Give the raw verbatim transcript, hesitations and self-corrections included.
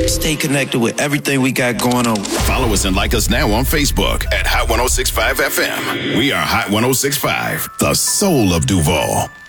Stay connected with everything we got going on. Follow us and like us now on Facebook at Hot ten sixty-five F M. We are Hot ten sixty-five, the soul of Duval.